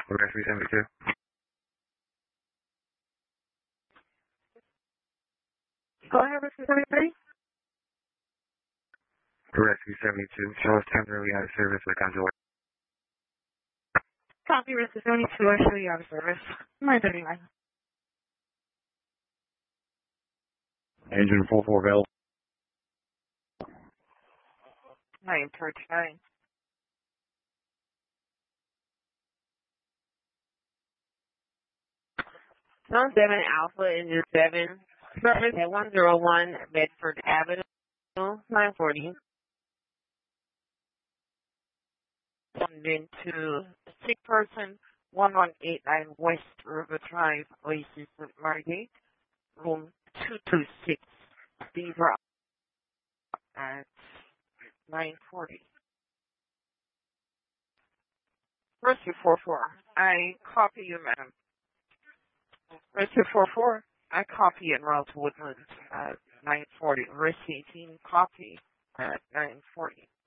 Rescue 72. Go ahead, Rescue 73. Rescue 72. Show us temporarily out of service with conjoint. Copy, Rescue 72. I show you out of service. 939. Engine 44 available. 939. Zone 7 Alpha, Engine 7. Service at 101 Bedford Avenue, 940. London to sick person 1189 West River Drive, Oasis, Margate, room 226, Beaver at 940. Rescue 44, I copy you, madam. Rescue 44, I copy en route to Woodlands at 940. Rescue 18, copy at 940.